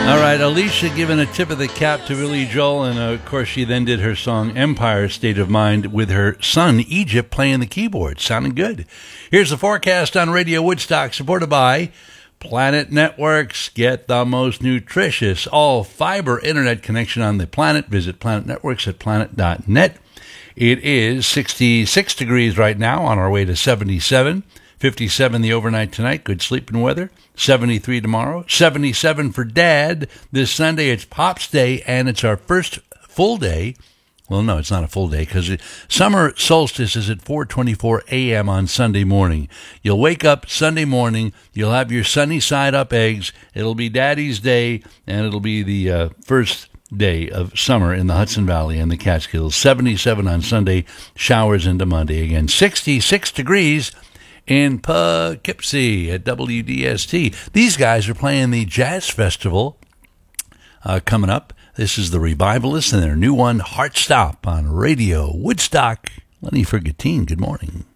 All right, Alicia giving a tip of the cap to Billy Joel, and of course she then did her song Empire State of Mind with her son Egypt playing the keyboard. Sounding good. Here's the forecast on Radio Woodstock, supported by Planet Networks. Get the most nutritious all-fiber internet connection on the planet. Visit Planet Networks at planet.net. It is 66 degrees right now, on our way to 77. 57 the overnight tonight, good sleeping weather. 73 tomorrow. 77 for Dad. This Sunday, it's Pop's Day, and it's our first full day. Well, no, it's not a full day, because summer solstice is at 4:24 a.m. on Sunday morning. You'll wake up Sunday morning, you'll have your sunny side up eggs, it'll be Daddy's Day, and it'll be the first day of summer in the Hudson Valley and the Catskills. 77 on Sunday, showers into Monday. Again, 66 degrees in Poughkeepsie at WDST. These guys are playing the Jazz Festival coming up. This is the Revivalists and their new one, Heart Stop, on Radio Woodstock. Lenny Ferguttine, good morning.